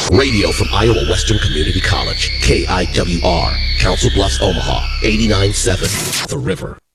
Radio from Iowa Western Community College, KIWR, Council Bluffs, Omaha, 89.7, The River.